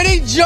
pomeriggio,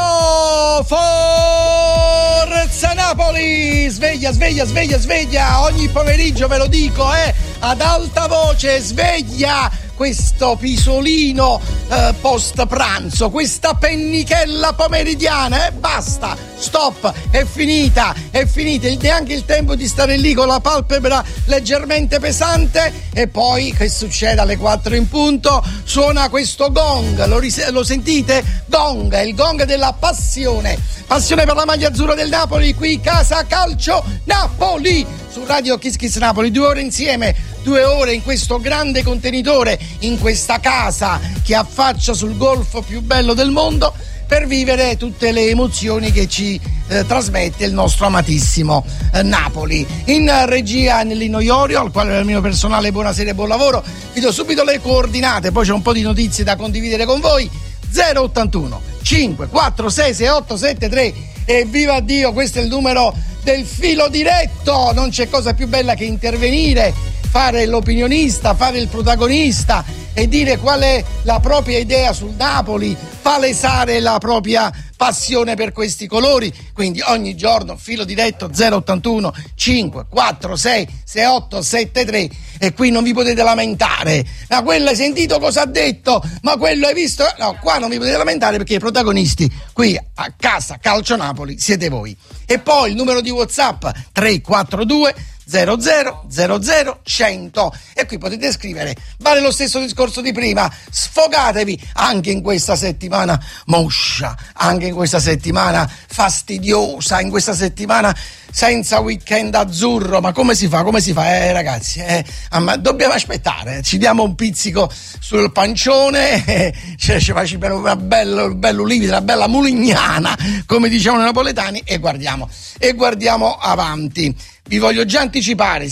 Forza Napoli, sveglia, ogni pomeriggio ve lo dico, ad alta voce, sveglia questo pisolino post pranzo, questa pennichella pomeridiana, basta, stop, è finita, neanche il tempo di stare lì con la palpebra leggermente pesante. E poi che succede alle 4 in punto? Suona questo gong, lo sentite? Gong, è il gong della passione per la maglia azzurra del Napoli, qui Casa Calcio Napoli su Radio Kiss Kiss Napoli, 2 ore insieme, 2 ore in questo grande contenitore, in questa casa che affaccia sul golfo più bello del mondo, per vivere tutte le emozioni che ci trasmette il nostro amatissimo Napoli. In regia Nellino Iorio, al quale il mio personale buonasera e buon lavoro, vi do subito le coordinate, poi c'è un po' di notizie da condividere con voi. 081 546 6873 e viva Dio, questo è il numero del filo diretto. Non c'è cosa più bella che intervenire, fare l'opinionista, fare il protagonista e dire qual è la propria idea sul Napoli, palesare la propria passione per questi colori. Quindi ogni giorno filo diretto 081 546 6873 e qui non vi potete lamentare, ma quello hai sentito cosa ha detto, ma quello hai visto, no, qua non vi potete lamentare perché i protagonisti qui a Casa Calcio Napoli siete voi. E poi il numero di WhatsApp 342 0000 e qui potete scrivere, vale lo stesso discorso di prima, sfogatevi anche in questa settimana moscia, anche in questa settimana fastidiosa, in questa settimana senza weekend azzurro. Ma come si fa ragazzi, dobbiamo aspettare, ci diamo un pizzico sul pancione, ci facciamo una bella livida, una bella mulignana come dicevano i napoletani e guardiamo avanti. Vi voglio già anticipare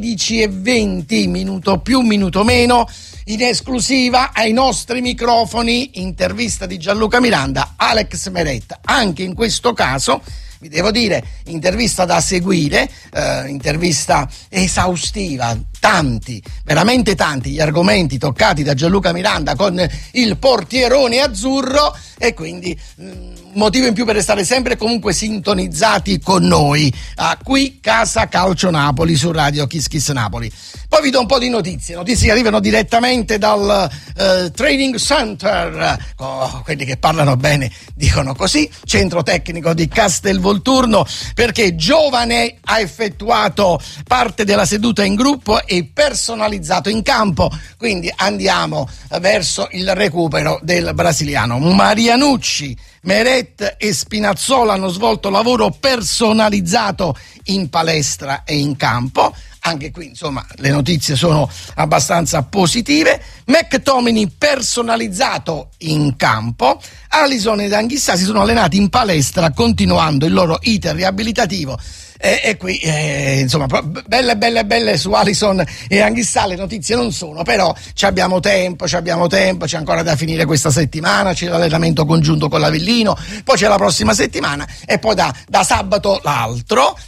16:20, minuto più, minuto meno, in esclusiva ai nostri microfoni, intervista di Gianluca Miranda, Alex Meretta. Anche in questo caso, vi devo dire, intervista da seguire, intervista esaustiva, veramente tanti gli argomenti toccati da Gianluca Miranda con il portierone azzurro e quindi motivo in più per restare sempre e comunque sintonizzati con noi qui Casa Calcio Napoli su Radio Kiss Kiss Napoli. Poi vi do un po' di notizie che arrivano direttamente dal Training Center, quelli che parlano bene dicono così, centro tecnico di Castelvolturno, perché Giovane ha effettuato parte della seduta in gruppo e personalizzato in campo, quindi andiamo verso il recupero del brasiliano. Marianucci, Meret e Spinazzola hanno svolto lavoro personalizzato in palestra e in campo. Anche qui, insomma, le notizie sono abbastanza positive. McTominay personalizzato in campo. Alisson ed Anghissà si sono allenati in palestra continuando il loro iter riabilitativo. E qui insomma belle su Alisson e Anghissà le notizie non sono, però abbiamo tempo, c'è ancora da finire questa settimana, c'è l'allenamento congiunto con l'Avellino, poi c'è la prossima settimana e poi da sabato l'altro,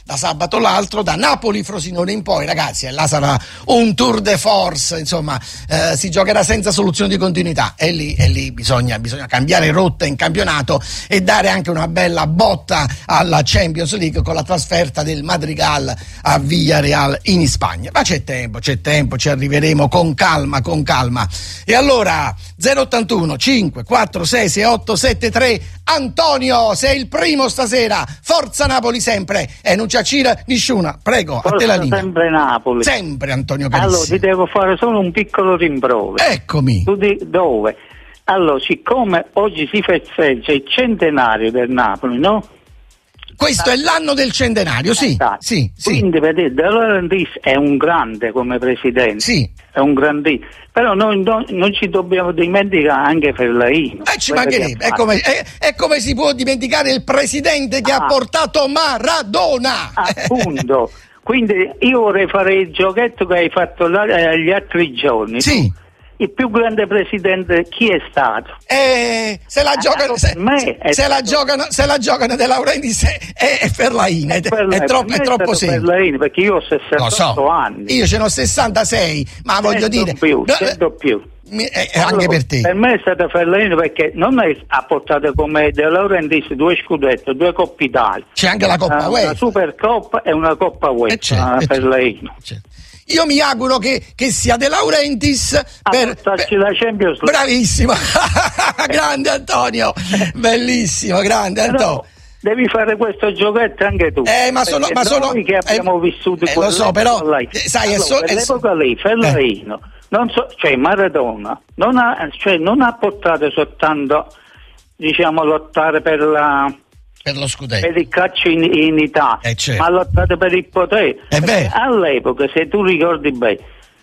da Napoli Frosinone in poi, ragazzi, là sarà un tour de force, insomma, si giocherà senza soluzione di continuità e lì bisogna cambiare rotta in campionato e dare anche una bella botta alla Champions League con la trasferta del Madrigal a Villarreal in Spagna. Ma c'è tempo, ci arriveremo con calma. E allora 081 546 6873 Antonio, sei il primo stasera, Forza Napoli sempre e non c'è Cira nessuna, prego, a te la linea. Sempre Napoli. Sempre Antonio carissimo. Allora ti devo fare solo un piccolo rimprovero. Eccomi. Tu dove? Allora, siccome oggi si festeggia il centenario del Napoli, no? Questo è l'anno del centenario, sì. Quindi vedete, De Laurentiis è un grande come presidente, sì. È un grandissimo, però noi non ci dobbiamo dimenticare anche Fellaini. Ci mancherebbe, è come si può dimenticare il presidente che ha portato Maradona. Appunto, quindi io vorrei fare il giochetto che hai fatto gli altri giorni. Sì. Il più grande presidente chi è stato? Se la giocano De Laurentiis è Fellaini, è troppo semplice. Fellaini, perché io ho 68 anni. Io ce n'ho 66, ma voglio dire più. anche per te. Per me è stato Fellaini, perché non ha portato come De Laurentiis 2 scudetti, 2 Coppe Italia. C'è anche la Coppa UEFA. Una Supercoppa e una Coppa UEFA, Fellaini. Io mi auguro che sia De Laurentiis per la Champions League. Bravissimo. Grande Antonio, bellissimo, grande Antonio. Devi fare questo giochetto anche tu. Ma sono noi che abbiamo vissuto lo so, però sai, all'epoca lì Fellaini non so, cioè Maradona non ha portato soltanto, diciamo, lottare per lo scudetto, per il calcio in Italia, ma ha lottato per il potere. All'epoca, se tu ricordi bene,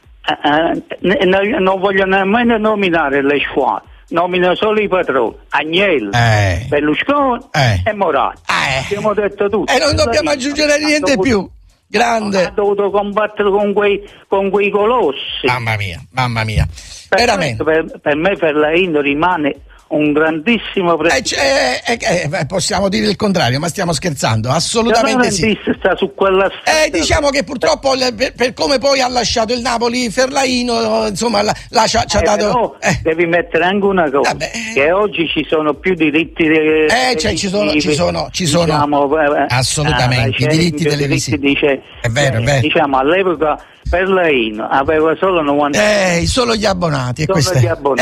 non voglio nemmeno nominare le squadre, nomino solo i patroni: Agnelli, Berlusconi e Morati. Abbiamo detto tutto. E non dobbiamo aggiungere niente più. Grande. Ha dovuto combattere con quei colossi. Mamma mia. Veramente. Per me Fellaini rimane un grandissimo presidente. Possiamo dire il contrario, ma stiamo scherzando? Assolutamente sì. Sta su quella strada. Diciamo che purtroppo per come poi ha lasciato il Napoli Fellaini, insomma, ci ha dato. Devi mettere anche una cosa, che oggi ci sono più diritti. Ci sono diciamo, assolutamente i diritti televisivi. È vero. Diciamo, all'epoca Fellaini aveva solo 90. Solo gli abbonati. Questa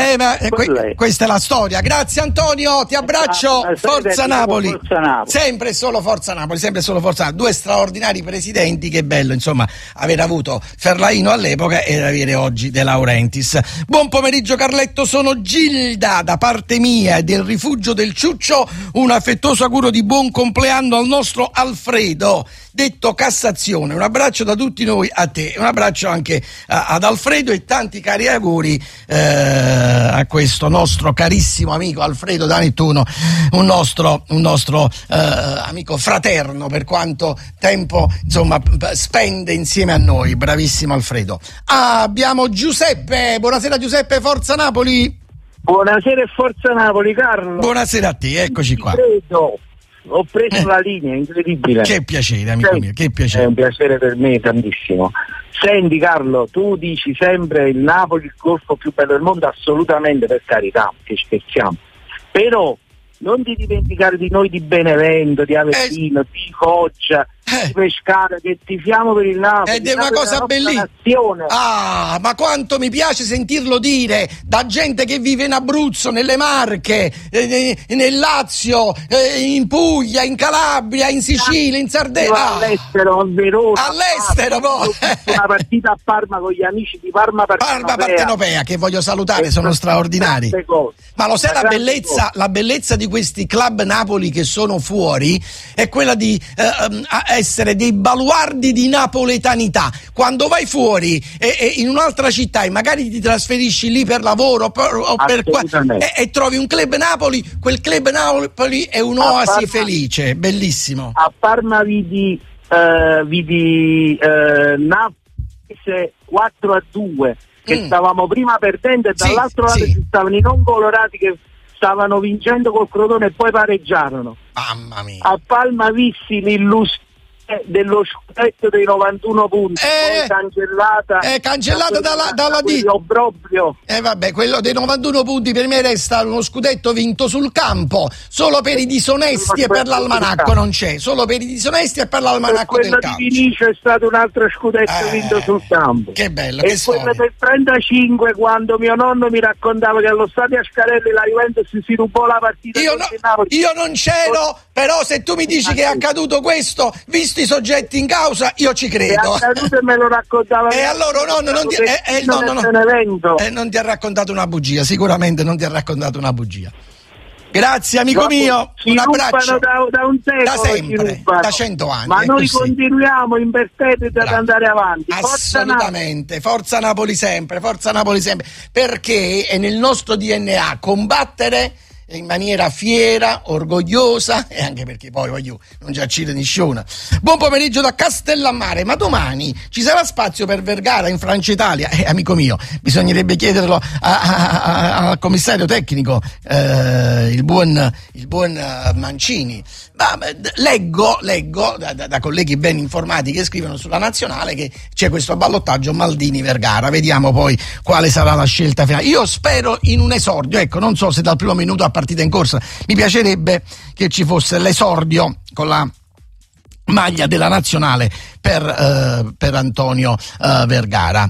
è la storia. Grazie Antonio, ti abbraccio. Forza Napoli. Sempre solo Forza Napoli. 2 straordinari presidenti. Che bello, insomma, aver avuto Fellaini all'epoca e avere oggi De Laurentiis. Buon pomeriggio Carletto, sono Gilda, da parte mia e del Rifugio del Ciuccio un affettuoso auguro di buon compleanno al nostro Alfredo, detto Cassazione. Un abbraccio da tutti noi a te, un abbraccio anche ad Alfredo e tanti cari auguri a questo nostro carissimo amico Alfredo da Nettuno, un nostro amico fraterno, per quanto tempo insomma spende insieme a noi. Bravissimo Alfredo. Abbiamo Giuseppe. Buonasera Giuseppe, Forza Napoli. Buonasera e Forza Napoli, Carlo. Buonasera a te, eccoci qua. Ho preso la linea, incredibile. Che piacere, amico mio, che piacere. È un piacere per me, tantissimo. Senti Carlo, tu dici sempre il Napoli il golfo più bello del mondo, assolutamente, per carità, che scherziamo. Però non ti dimenticare di noi di Benevento, di Avellino, di Foggia, di Pescara, che tifiamo per il Napoli. Ed è una cosa bellissima. Ma quanto mi piace sentirlo dire da gente che vive in Abruzzo, nelle Marche, nel Lazio, in Puglia, in Calabria, in Sicilia, in Sardegna. All'estero, a Verona. All'estero, una partita a Parma con gli amici di Parma Partenopea, che voglio salutare, sono straordinari. Ma lo sai la bellezza di questi club Napoli che sono fuori è quella di essere dei baluardi di napoletanità. Quando vai fuori e in un'altra città e magari ti trasferisci lì per lavoro e trovi un club Napoli, quel club Napoli è un'oasi felice, bellissimo. A Parma vidi Napoli 4-2 che stavamo prima perdendo e dall'altro lato ci stavano i non colorati che stavano vincendo col Crotone e poi pareggiarono. Mamma mia. A Palma vissi l'illusione dello scudetto dei 91 punti, cancellata dalla D. Proprio. Vabbè, quello dei 91 punti per me resta uno scudetto vinto sul campo, solo per i disonesti e per l'almanacco non c'è, solo per i disonesti e per l'almanacco del calcio. Quello di Vinicio è stato un altro scudetto vinto sul campo. Che bello, e che storia. quello del 35, quando mio nonno mi raccontava che allo stadio Ascarelli la Juventus si rubò la partita. Io non c'ero, però se tu mi dici che è accaduto questo, visto i soggetti in causa, io ci credo. E me lo raccontava. E allora non ti ha raccontato una bugia, sicuramente non ti ha raccontato una bugia. Grazie amico mio, un abbraccio. Da un secolo, da sempre, da 100 anni. Ma noi continuiamo invertiti ad andare avanti. Assolutamente, Forza Napoli sempre, perché è nel nostro DNA combattere in maniera fiera, orgogliosa, e anche perché poi non già ci nisciona. Buon pomeriggio da Castellammare, ma domani ci sarà spazio per Vergara in Francia Italia? Amico mio, bisognerebbe chiederlo al commissario tecnico, il buon Mancini. Ma leggo da colleghi ben informati che scrivono sulla Nazionale che c'è questo ballottaggio Maldini-Vergara. Vediamo poi quale sarà la scelta finale. Io spero in un esordio, ecco, non so se dal primo minuto a partita in corsa, mi piacerebbe che ci fosse l'esordio con la maglia della Nazionale per Antonio Vergara.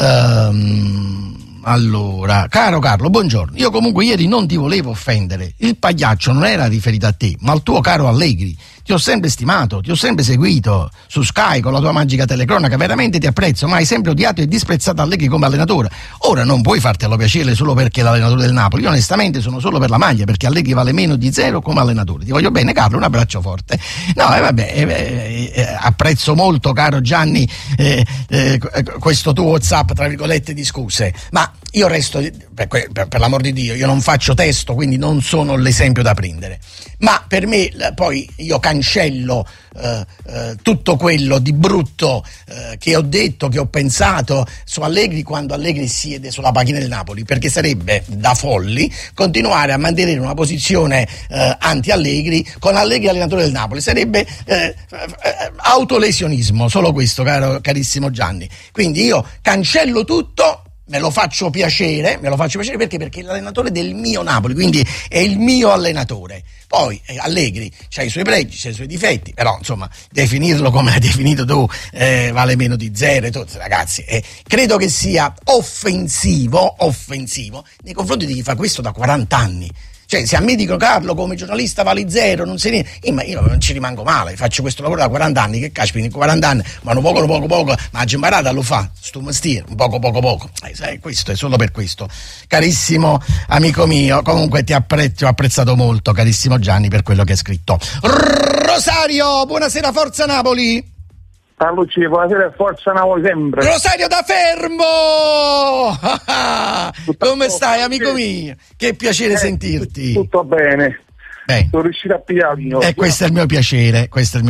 Allora, caro Carlo, buongiorno. Io comunque ieri non ti volevo offendere. Il pagliaccio non era riferito a te, ma al tuo caro Allegri. Ti ho sempre stimato, ti ho sempre seguito su Sky con la tua magica telecronaca, veramente ti apprezzo, ma hai sempre odiato e disprezzato Allegri come allenatore. Ora non puoi fartelo piacere solo perché è l'allenatore del Napoli. Io onestamente sono solo per la maglia, perché Allegri vale meno di 0 come allenatore. Ti voglio bene, Carlo, un abbraccio forte. No, apprezzo molto, caro Gianni, questo tuo WhatsApp, tra virgolette, di scuse, ma io resto, per l'amor di Dio, io non faccio testo, quindi non sono l'esempio da prendere, ma per me poi io cancello tutto quello di brutto che ho detto, che ho pensato su Allegri quando Allegri siede sulla panchina del Napoli, perché sarebbe da folli continuare a mantenere una posizione anti-Allegri con Allegri allenatore del Napoli, sarebbe autolesionismo, solo questo, carissimo Gianni. Quindi io cancello tutto. Me lo faccio piacere perché è l'allenatore del mio Napoli, quindi è il mio allenatore. Poi Allegri c'ha i suoi pregi, c'ha i suoi difetti, però insomma definirlo come hai definito tu vale meno di 0 e tutto, ragazzi, credo che sia offensivo nei confronti di chi fa questo da 40 anni. Cioè, se a me dicono Carlo come giornalista vali 0, non sei niente, io non ci rimango male, faccio questo lavoro da 40 anni, che caspita, in 40 anni, ma un poco, ma ha imparato lo fa, sto mestiere, un poco. Sai, questo è solo per questo. Carissimo amico mio, comunque ti ho apprezzato molto, carissimo Gianni, per quello che hai scritto. Rosario, buonasera, Forza Napoli! Luci, buonasera, Forza Napoli sempre. Rosario da Fermo! Come stai, amico mio? Che piacere sentirti. Tutto bene. Sono riuscito a pigliare. Questo è il mio piacere,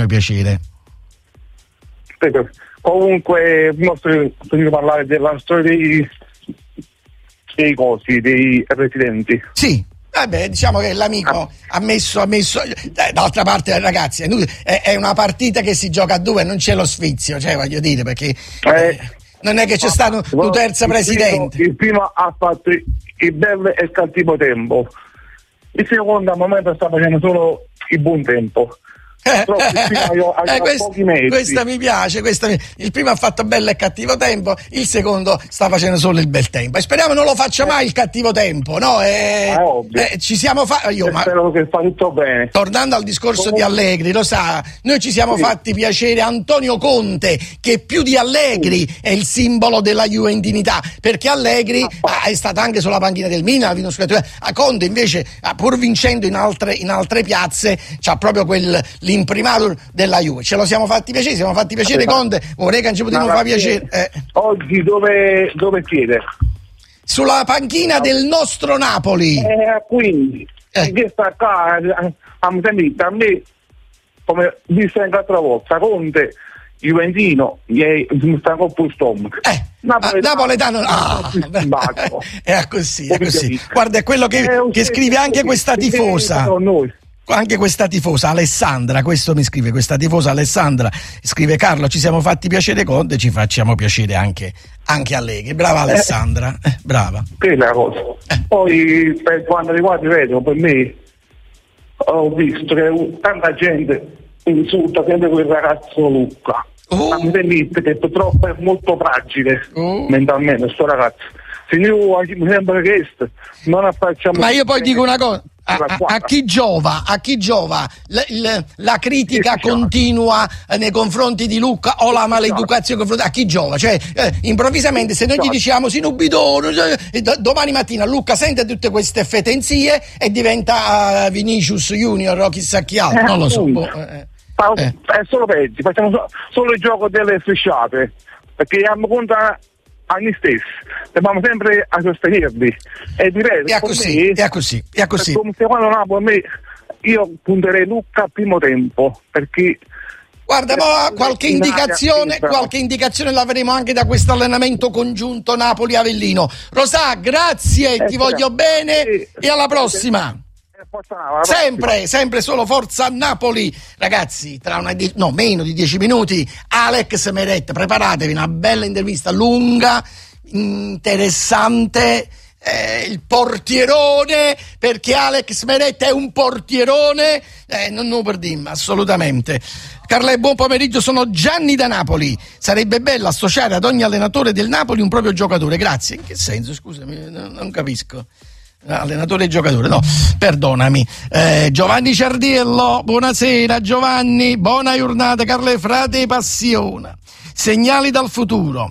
Comunque, voglio parlare della storia dei residenti. Sì. Diciamo che l'amico ha messo d'altra parte, ragazzi, è una partita che si gioca a 2, non c'è lo sfizio, cioè voglio dire, perché non è che c'è stato un terzo presidente. Il primo ha fatto il bello e il cattivo tempo, il secondo al momento sta facendo solo il buon tempo. Questa mi piace, il primo ha fatto bello e cattivo tempo, il secondo sta facendo solo il bel tempo, e speriamo non lo faccia mai il cattivo tempo, no? Ci siamo spero che fa tutto bene. Tornando al discorso di Allegri, lo sa, noi ci siamo fatti piacere Antonio Conte, che più di Allegri è il simbolo della juventinità, perché Allegri è stato anche sulla panchina del Milan, a Conte invece, pur vincendo in altre piazze, c'ha proprio l'imprimatur della Juve. Ce lo siamo fatti piacere, Conte, vorrei che ci potevamo fare piacere. Oggi dove siete? Sulla panchina del nostro Napoli. Quindi che sta qua a me, come disse anche l'altra volta, Conte Juventino mi sta con il stomaco. Napoletano è così. Guarda, è quello che scrive anche questa tifosa. Anche questa tifosa Alessandra, questo mi scrive, questa tifosa Alessandra scrive: Carlo, ci siamo fatti piacere Conte, ci facciamo piacere anche Allegri. Brava Alessandra, brava. Quella cosa. Poi per quanto riguarda il retro, per me ho visto che tanta gente insulta sempre quel ragazzo Luca. Che purtroppo è molto fragile mentalmente sto ragazzo. Se io mi sembra che non facciamo. Ma io poi dico una cosa. A chi giova la critica continua nei confronti di Luca, o la maleducazione a chi giova? Cioè improvvisamente se noi gli diciamo Sinubidone, domani mattina Luca sente tutte queste fetenzie e diventa Vinicius Junior o chissà chi altro, non lo so. È solo peggio, facciamo solo il gioco delle strisciate, perché abbiamo conto a noi stessi, dobbiamo sempre a sostenerli e direi è così. Come se quando Napoli, a me, io punterei Lucca al primo tempo, perché guarda, qualche indicazione l'avremo anche da questo allenamento congiunto Napoli-Avellino. Rosà, grazie, ti voglio bene e alla prossima. Sempre solo Forza Napoli. Ragazzi, tra meno di 10 minuti Alex Meret, preparatevi, una bella intervista lunga, interessante. Il portierone, perché Alex Meret è un portierone, non lo perdiamo assolutamente. Carla, buon pomeriggio, sono Gianni da Napoli. Sarebbe bello associare ad ogni allenatore del Napoli un proprio giocatore. Grazie. In che senso? Scusami, non capisco. Allenatore e giocatore, no, perdonami. Giovanni Ciardiello, buonasera Giovanni, buona giornata. Carle, frate passione, segnali dal futuro.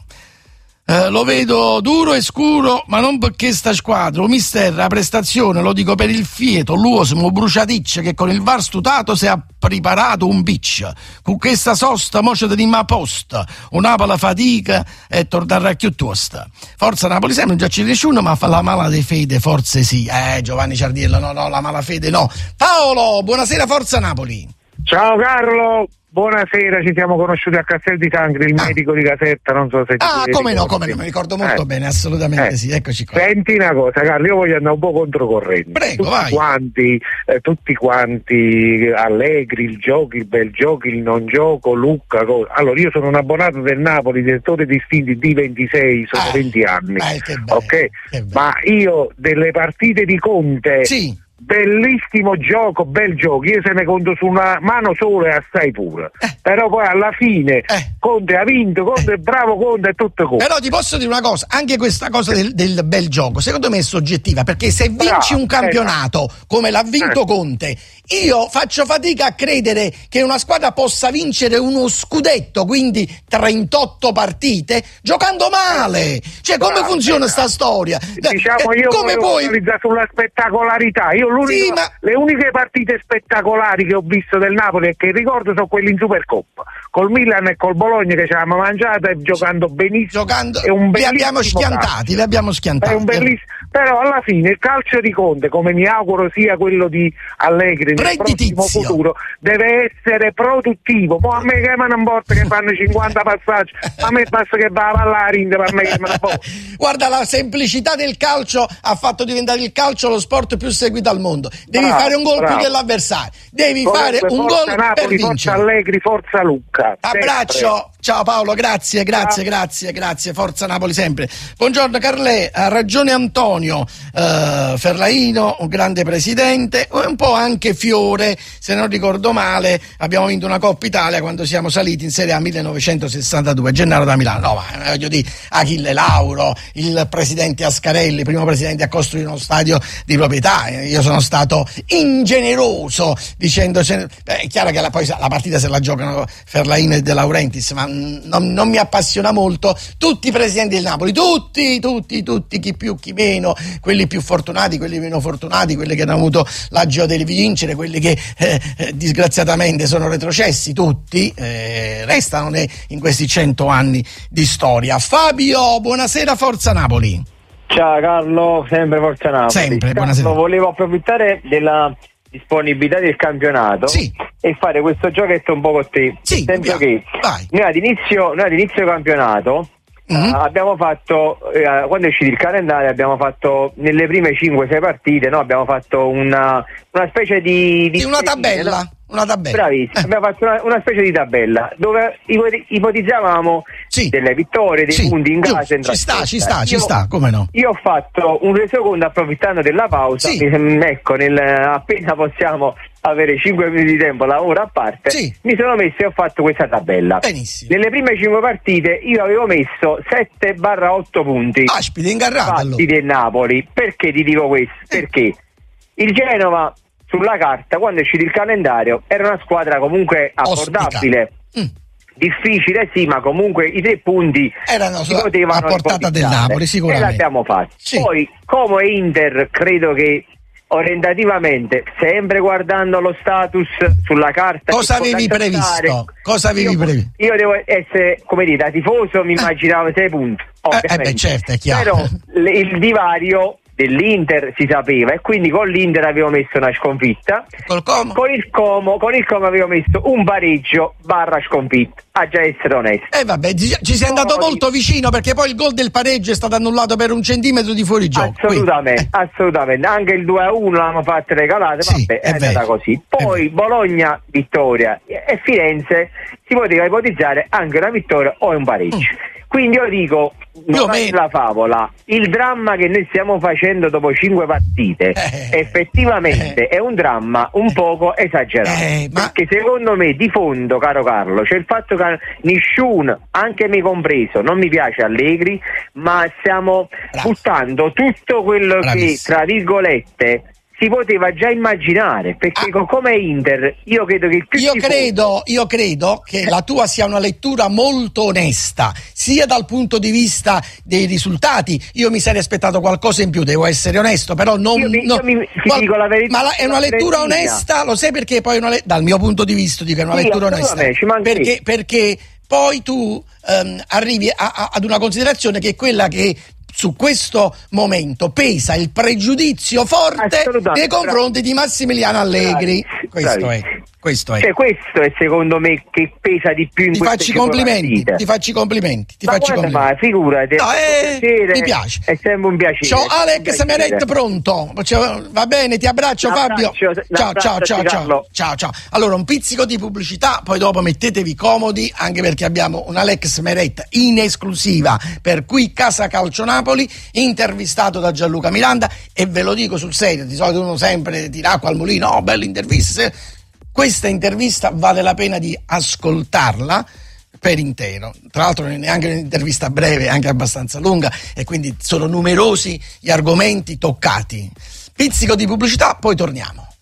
Lo vedo duro e scuro, ma non perché sta squadra. O mister, la prestazione, lo dico per il Fieto, l'Uosimo Bruciaticcia, che con il VAR stutato si è preparato un pitch. Con questa sosta, moce di ma posta. Un'apola fatica e tornare a più tosta. Forza Napoli sempre, non già ci nessuno, ma fa la mala di fede, forse sì. Giovanni Ciardiello, no, la mala fede no. Paolo, buonasera, Forza Napoli. Ciao Carlo. Buonasera, ci siamo conosciuti a Castel di Sangri, il medico di Casetta, non so se come no, mi ricordo molto bene, assolutamente sì, eccoci qua. Senti una cosa, Carlo, io voglio andare un po' controcorrente. Prego, tutti quanti Allegri, il bel giochi, il non gioco, Lucca, allora io sono un abbonato del Napoli, direttore distinti di 26, sono 20 anni, ok? Ma io delle partite di Conte... Sì. Bellissimo gioco, bel gioco, io se ne conto su una mano sola e assai pure, però poi alla fine Conte ha vinto, Conte è bravo, Conte è tutto Conte. Però ti posso dire una cosa, anche questa cosa del bel gioco secondo me è soggettiva, perché se vinci un campionato come l'ha vinto Conte, io faccio fatica a credere che una squadra possa vincere uno scudetto, quindi 38 partite, giocando male. Cioè, come funziona sta storia? Diciamo, io come puoi analizzare sulla spettacolarità. Io le uniche partite spettacolari che ho visto del Napoli e che ricordo sono quelle in Supercoppa, col Milan e col Bologna, che ci abbiamo mangiato e giocando benissimo. Li abbiamo schiantati. È un bellissimo. Però alla fine il calcio di Conte, come mi auguro sia quello di Allegri nel prossimo futuro, deve essere produttivo. Poi a me che me non importa che fanno 50 passaggi, a me basta che va a ballare, per me che me ne importa. Guarda, la semplicità del calcio ha fatto diventare il calcio lo sport più seguito al mondo. Devi fare un gol più dell'avversario, devi fare un gol per vincere. Forza Allegri, forza Lucca. Abbraccio. Ciao Paolo, grazie, Forza Napoli sempre. Buongiorno Carlè, ha ragione Antonio, Ferlaino, un grande presidente, un po' anche Fiore, se non ricordo male, abbiamo vinto una Coppa Italia quando siamo saliti in Serie A 1962, Gennaro da Milano, no, ma voglio dire, Achille Lauro, il presidente Ascarelli, primo presidente a costruire uno stadio di proprietà, io sono stato ingeneroso dicendo, è chiaro che poi la partita se la giocano Ferlaino e De Laurentiis, ma non mi appassiona molto. Tutti i presidenti del Napoli, tutti, chi più chi meno, quelli più fortunati, quelli meno fortunati, quelli che hanno avuto l'agio di vincere, quelli che disgraziatamente sono retrocessi, tutti restano in questi 100 anni di storia. Fabio, buonasera, Forza Napoli. Ciao Carlo, sempre Forza Napoli. Sempre, buonasera. Carlo, volevo approfittare della disponibilità del campionato e fare questo giochetto un po' con te. Sì, nel che noi ad inizio campionato abbiamo fatto, quando è uscito il calendario, abbiamo fatto nelle prime 5-6 partite, abbiamo fatto una specie di una tabella. No? Una tabella. Bravissimo, abbiamo fatto una specie di tabella dove ipotizzavamo delle vittorie, dei punti in casa. Ci sta, come no? Io ho fatto un resoconto approfittando della pausa, appena possiamo avere 5 minuti di tempo, lavoro a parte, mi sono messo e ho fatto questa tabella. Benissimo. Nelle prime 5 partite io avevo messo 7/8 punti. Aspiti, ingarrato del Napoli. Perché ti dico questo? Perché il Genova sulla carta, quando è uscito il calendario, era una squadra comunque abbordabile. Difficile sì, ma comunque i 3 punti erano a portata del Napoli, sicuramente. E l'abbiamo fatto. Poi, come Inter, credo che orientativamente, sempre guardando lo status sulla carta. Cosa avevi previsto? Io devo essere, come dire, da tifoso mi immaginavo 6 punti. Certo, è chiaro. Però il divario dell'Inter si sapeva, e quindi con l'Inter avevo messo una sconfitta, con il Como avevo messo un pareggio / sconfitta, a già essere onesto. Ci sei andato molto vicino, perché poi il gol del pareggio è stato annullato per 1 centimetro di fuorigioco. Assolutamente, anche il 2-1 l'hanno fatto regalare, è andata così. Poi Bologna vittoria e Firenze si poteva ipotizzare anche una vittoria o un pareggio. Quindi io dico, non è la favola, il dramma che noi stiamo facendo dopo 5 partite effettivamente è un dramma un poco esagerato, perché secondo me di fondo, caro Carlo, c'è il fatto che nessuno, anche me compreso, non mi piace Allegri, ma stiamo buttando tutto quello che, tra virgolette, si poteva già immaginare, perché come Inter io credo che io credo che la tua sia una lettura molto onesta, sia dal punto di vista dei risultati. Io mi sarei aspettato qualcosa in più, devo essere onesto, però ti dico la verità, ma è una lettura onesta, lo sai perché poi dal mio punto di vista dico è una lettura onesta, perché poi tu arrivi ad una considerazione che è quella che su questo momento pesa il pregiudizio forte nei confronti di Massimiliano Allegri. Questo è. Cioè, questo è secondo me che pesa di più in ti faccio i complimenti. Ma figurati, mi piace. È sempre un piacere. Ciao Alex Meret, pronto? Va bene, ti abbraccio Fabio. Ciao. Allora, un pizzico di pubblicità, poi dopo mettetevi comodi, anche perché abbiamo un Alex Meret in esclusiva per qui Casa Calcio Napoli, intervistato da Gianluca Miranda, e ve lo dico sul serio, di solito uno sempre tira acqua al mulino, bella intervista. Questa intervista vale la pena di ascoltarla per intero. Tra l'altro non è neanche un'intervista breve, è anche abbastanza lunga, e quindi sono numerosi gli argomenti toccati. Pizzico di pubblicità, poi torniamo.